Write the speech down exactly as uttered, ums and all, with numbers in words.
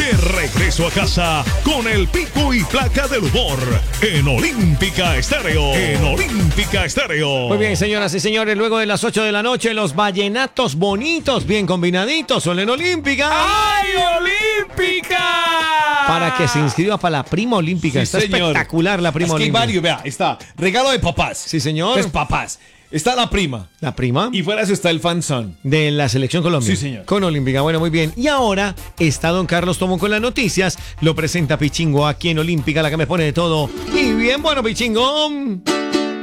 De regreso a casa con el pico y placa del humor en Olímpica Estéreo. En Olímpica Estéreo. Muy bien, señoras y señores, luego de las ocho de la noche, los vallenatos bonitos, bien combinaditos, son en Olímpica. ¡Ay, Olímpica! Para que se inscriba para la prima olímpica. Sí, Está señor. espectacular la prima Es que hay olímpica. varios, vea, está regalo de papás. Sí, señor. Tres papás. Está la prima. La prima Y fuera de eso está el fan son. de la Selección Colombia. Sí, señor. Con Olímpica. Bueno, muy bien. Y ahora está don Carlos Tomón con las noticias. Lo presenta Pichingo aquí en Olímpica, la que me pone de todo. Y bien, bueno, Pichingo.